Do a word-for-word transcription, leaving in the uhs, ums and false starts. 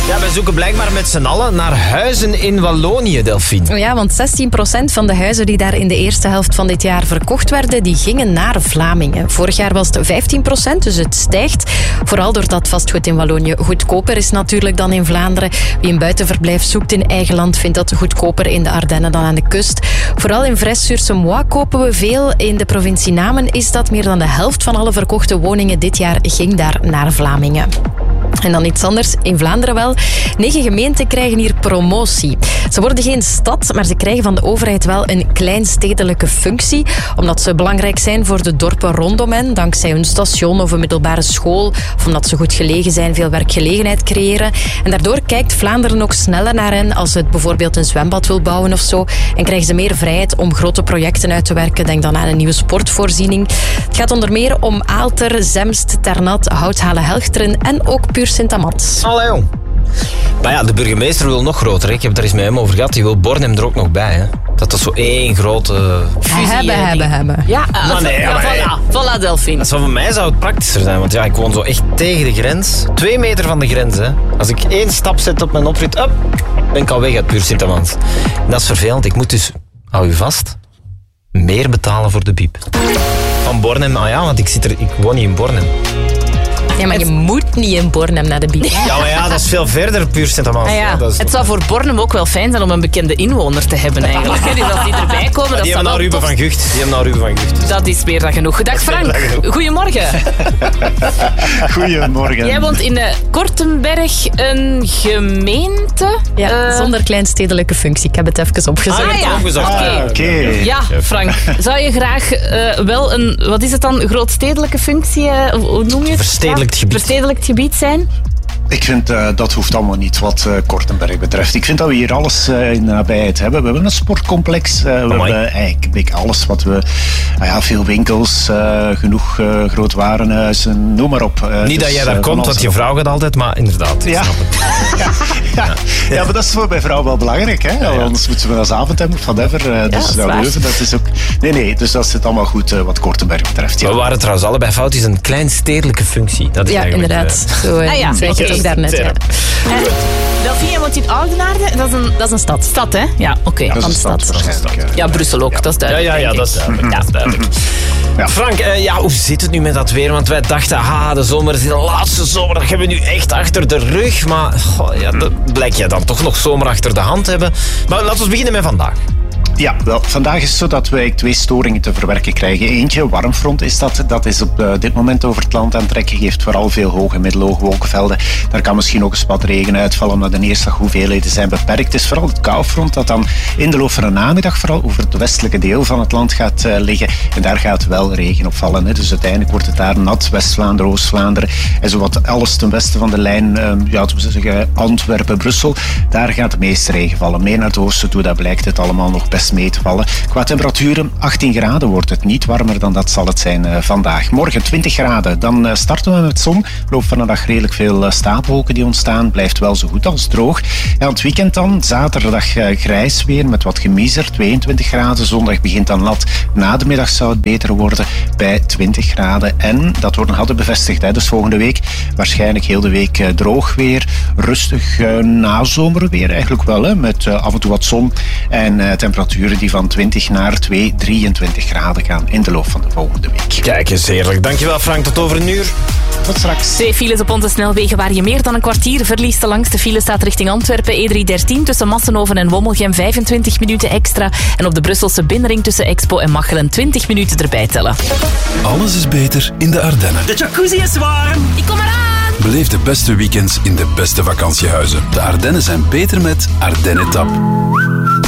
Ja, we zoeken blijkbaar met z'n allen naar huizen in Wallonië, Delphine. Ja, want zestien procent van de huizen die daar in de eerste helft van dit jaar verkocht werden, die gingen naar Vlamingen. Vorig jaar was het vijftien procent, dus het stijgt. Vooral doordat vastgoed in Wallonië goedkoper is natuurlijk dan in Vlaanderen. Wie een buitenverblijf zoekt in eigen land, vindt dat goedkoper in de Ardennen dan aan de kust. Vooral in Vresse-sur-Semois kopen we veel. In de provincie Namen is dat meer dan de helft van alle verkochte woningen dit jaar ging daar naar Vlamingen. En dan iets anders, in Vlaanderen wel. Negen gemeenten krijgen hier promotie. Ze worden geen stad, maar ze krijgen van de overheid wel een kleinstedelijke functie, omdat ze belangrijk zijn voor de dorpen rondom hen, dankzij hun station of een middelbare school, of omdat ze goed gelegen zijn, veel werkgelegenheid creëren. En daardoor kijkt Vlaanderen ook sneller naar hen als het bijvoorbeeld een zwembad wil bouwen of zo. En krijgen ze meer vrijheid om grote projecten uit te werken. Denk dan aan een nieuwe sportvoorziening. Het gaat onder meer om Aalter, Zemst, Ternat, Houthalen-Helchteren en ook Puur Sint-Amans. Allee, jong. Maar ja, de burgemeester wil nog groter. Hè. Ik heb het er eens met hem over gehad. Die wil Bornem er ook nog bij. Hè. Dat is zo één grote fusie. Hebben, hebben, hebben. Ja, uh, maar nee, ja, maar hey. voilà, voilà Delphine. Dat zou voor mij zou het praktischer zijn. Want ja, ik woon zo echt tegen de grens. Twee meter van de grens. Hè. Als ik één stap zet op mijn oprit, up, ben ik al weg uit Puur Sint-Amans. En dat is vervelend. Ik moet dus, hou je vast, meer betalen voor de biep. Van Bornem, ah ja, want ik, zit er, ik woon niet in Bornem. Ja, maar je moet niet in Bornem naar de biep. Ja, maar ja, dat is veel verder, Puur Sint-Amans. Ah, ja. Ja, dat is Het zou voor Bornem ook wel fijn zijn om een bekende inwoner te hebben eigenlijk. Dus als die erbij komen, dat die zou hebben nou wel Ruben tof. van Gucht. Die hebben nou Ruben van Gucht. Dat is meer dan genoeg. Dag Frank, goedemorgen. Goedemorgen. Jij woont in uh, Kortenberg, een gemeente. Ja, uh, zonder kleinstedelijke functie. Ik heb het even opgezocht. Ah ja, Opgezocht. oké. Ah, oké. Ja, Frank. Zou je graag uh, wel een, wat is het dan, grootstedelijke functie, uh, hoe noem je het? Verstedelijkt gebied. Verstedelijkt gebied zijn? Ik vind uh, dat hoeft allemaal niet wat uh, Kortenberg betreft. Ik vind dat we hier alles uh, in de nabijheid hebben. We hebben een sportcomplex. Uh, we Amai. hebben eigenlijk alles wat we... Uh, ja, veel winkels, uh, genoeg uh, groot warenhuizen, noem maar op. Uh, Niet dus, dat jij daar uh, van komt, alles want je vrouw gaat altijd, maar inderdaad. ik Ja. snap het. ja, ja. ja, maar dat is voor mijn vrouw wel belangrijk. Hè? ja. Anders moeten we als avond hebben, whatever. Uh, dus dat is dat, waar. Leuven, dat is ook... Nee, nee, dus dat zit allemaal goed uh, wat Kortenberg betreft. Ja. We waren trouwens allebei fout. Het is een kleinstedelijke functie. Dat is Ja, eigenlijk, inderdaad. eh, Zo uh, Ah ja, zei je het oké. ook daarnet. Ja. En Delphine, jij woont in Oudenaarde. Dat is een Dat is een stad. stad, hè? Ja, oké. Dat is van een stad stad. waarschijnlijk. uh. Ja, Brussel ook, dat is ja, duidelijk. ja, ja, denk dat is ik. duidelijk. Dat is duidelijk. Ja. Frank, eh, ja, hoe zit het nu met dat weer? Want wij dachten, ah, de zomer is de laatste zomer. Dat hebben we nu echt achter de rug. Maar goh, ja, dat blijkt jij dan toch nog zomer achter de hand hebben. Maar laten we beginnen met vandaag. Ja, wel, vandaag is het zo dat wij twee storingen te verwerken krijgen. Eentje, warmfront is dat. Dat is op uh, dit moment over het land aan het trekken. Geeft vooral veel hoge en middelhoge wolkenvelden. Daar kan misschien ook een spat regen uitvallen, maar de neerslaghoeveelheden zijn beperkt. Het is vooral het koufront dat dan in de loop van de namiddag vooral over het westelijke deel van het land gaat uh, liggen. En daar gaat wel regen op vallen. Hè. Dus uiteindelijk wordt het daar nat. West-Vlaanderen, Oost-Vlaanderen en zowat alles ten westen van de lijn, uh, ja, we zeggen Antwerpen, Brussel. Daar gaat de meeste regen vallen. Meer naar het oosten toe, daar blijkt het allemaal nog best mee te vallen. Qua temperaturen, achttien graden wordt het. Niet warmer dan dat zal het zijn uh, vandaag. Morgen twintig graden. Dan uh, starten we met zon. Loop van de dag redelijk veel uh, stapelwolken die ontstaan. Blijft wel zo goed als droog. En het weekend dan, zaterdag uh, grijs weer met wat gemiezer. tweeëntwintig graden. Zondag begint dan nat. Na de middag zou het beter worden bij twintig graden. En dat wordt nog altijd bevestigd. Hè. Dus volgende week waarschijnlijk heel de week uh, droog weer. Rustig uh, nazomerweer eigenlijk wel. Hè, met uh, af en toe wat zon. En uh, temperaturen die van twintig naar twee, drieëntwintig graden gaan in de loop van de volgende week. Kijk eens, heerlijk. Dankjewel, Frank. Tot over een uur. Tot straks. Twee files op onze snelwegen waar je meer dan een kwartier verliest. De langste file staat richting Antwerpen. E drie dertien tussen Massenhoven en Wommelgem vijfentwintig minuten extra. En op de Brusselse binnenring tussen Expo en Machelen twintig minuten erbij tellen. Alles is beter in de Ardennen. De jacuzzi is warm. Ik kom eraan! Beleef de beste weekends in de beste vakantiehuizen. De Ardennen zijn beter met Ardennen Tap.